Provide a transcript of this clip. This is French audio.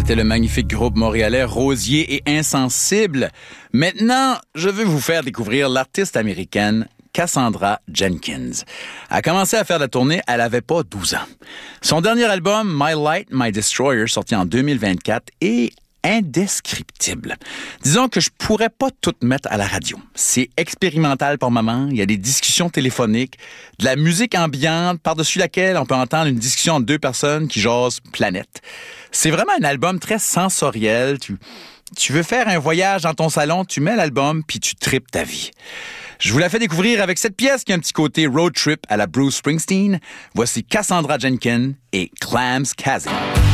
C'était le magnifique groupe montréalais Rosier et Insensible. Maintenant, je veux vous faire découvrir l'artiste américaine Cassandra Jenkins. Elle a commencé à faire de la tournée, elle avait pas 12 ans. Son dernier album, My Light, My Destroyer, sorti en 2024, est indescriptible. Disons que je pourrais pas tout mettre à la radio. C'est expérimental par moments, il y a des discussions téléphoniques, de la musique ambiante par-dessus laquelle on peut entendre une discussion entre deux personnes qui jasent planète. C'est vraiment un album très sensoriel. Tu veux faire un voyage dans ton salon, tu mets l'album puis tu tripes ta vie. Je vous la fais découvrir avec cette pièce qui a un petit côté road trip à la Bruce Springsteen. Voici Cassandra Jenkins et Clams Chasm.